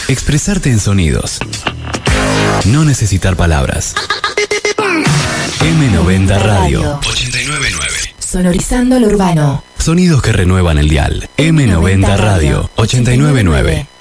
Expresarte en sonidos. No necesitar palabras. M90 Radio 899. Sonorizando lo urbano. Sonidos que renuevan el dial. M90 Radio 899.